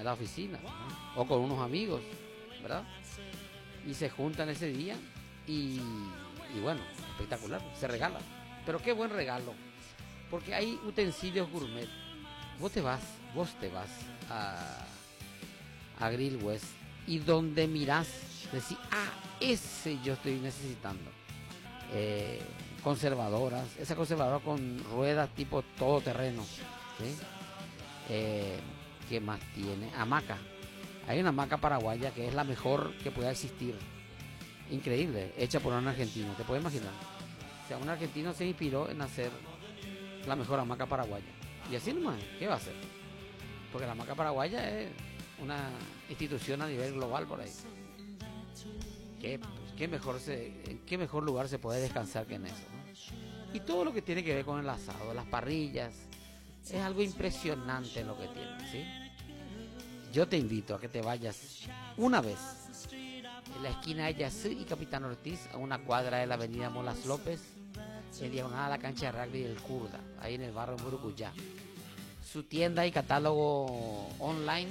la oficina, ¿no? O con unos amigos, ¿verdad? Y se juntan ese día y bueno, espectacular, se regala. Pero qué buen regalo, porque hay utensilios gourmet. Vos te vas a Grill West y donde mirás, decís, ese yo estoy necesitando. Conservadoras, esa conservadora con ruedas tipo todoterreno, ¿sí? ¿Qué más tiene? Hamaca. Hay una hamaca paraguaya que es la mejor que pueda existir. Increíble, hecha por un argentino, ¿te puedes imaginar? O sea, un argentino se inspiró en hacer la mejor hamaca paraguaya. Y así nomás, ¿qué va a hacer? Porque la hamaca paraguaya es una institución a nivel global por ahí. ¿En qué mejor lugar se puede descansar que en eso, ¿no? Y todo lo que tiene que ver con el asado, las parrillas, es algo impresionante lo que tiene, ¿sí? Yo te invito a que te vayas una vez en la esquina de Yací y Capitán Ortiz, a una cuadra de la avenida Molas López, en diagonal a la cancha de rugby del Kurda, ahí en el barrio Murucuyá. Su tienda y catálogo online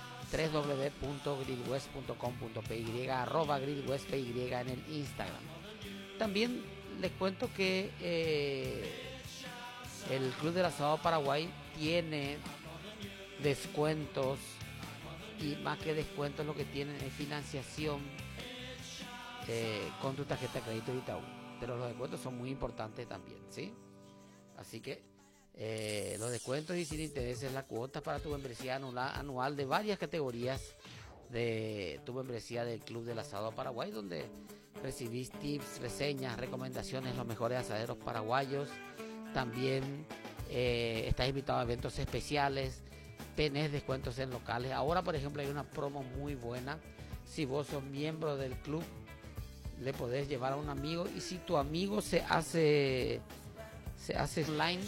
www.grillwest.com.py, @grillwestpy en el Instagram. También les cuento que el Club del Asado Paraguay tiene descuentos, y más que descuentos lo que tienen es financiación con tu tarjeta de crédito de Itaú. Pero los descuentos son muy importantes también, ¿sí? Así que los descuentos y sin intereses, la cuota para tu membresía anual de varias categorías de tu membresía del Club del Asado Paraguay, donde recibís tips, reseñas, recomendaciones, los mejores asaderos paraguayos. También estás invitado a eventos especiales, tenés descuentos en locales. Ahora, por ejemplo, hay una promo muy buena. Si vos sos miembro del club, le podés llevar a un amigo, y si tu amigo se hace online,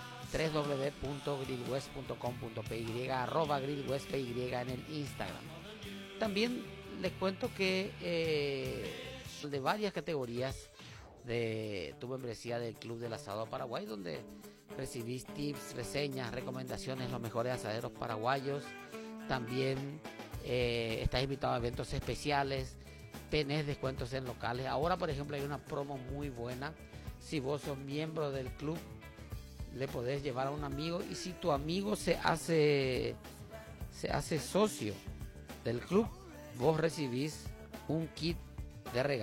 www.grillwest.com.py, @grillwestpy en el Instagram. También les cuento que de varias categorías de tu membresía del Club del Asado Paraguay, donde recibís tips, reseñas, recomendaciones, los mejores asaderos paraguayos. También estás invitado a eventos especiales, tenés descuentos en locales. Ahora, por ejemplo, hay una promo muy buena. Si vos sos miembro del club, le podés llevar a un amigo, y si tu amigo se hace socio del club, vos recibís un kit de regalo.